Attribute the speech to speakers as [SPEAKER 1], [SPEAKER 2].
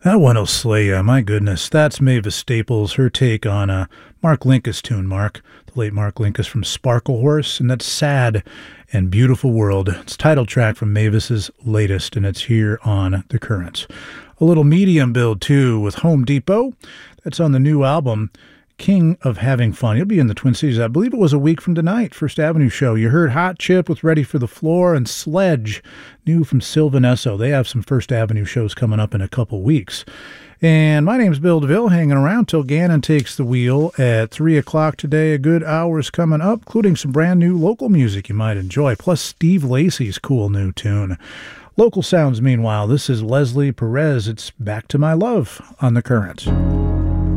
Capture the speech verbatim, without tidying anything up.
[SPEAKER 1] That one'll slay ya, my goodness. That's Mavis Staples, her take on a Mark Linkous tune, Mark, the late Mark Linkous from Sparkle Horse, and that's Sad and Beautiful World. It's title track from Mavis's latest, and it's here on The Currents. A little medium build, too, with Home Depot. That's on the new album, King of Having Fun. You'll be in the Twin Cities. I believe it was a week from tonight, First Avenue show. You heard Hot Chip with Ready for the Floor and Sledge, new from Sylvan Esso. They have some First Avenue shows coming up in a couple weeks. And my name's Bill DeVille, hanging around till Gannon takes the wheel at three o'clock today. A good hour's coming up, including some brand new local music you might enjoy, plus Steve Lacy's cool new tune. Local sounds, meanwhile, this is Leslie Perez. It's Back to My Love on The Current.